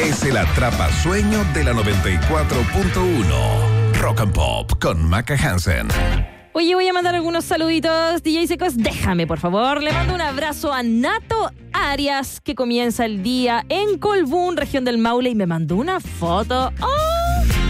Es el atrapasueño de la 94.1. Rock and Pop con Maca Hansen. Oye, voy a mandar algunos saluditos. DJ Secos, déjame, por favor. Le mando un abrazo a Nato Arias, que comienza el día en Colbún, región del Maule, y me mandó una foto. ¡Oh!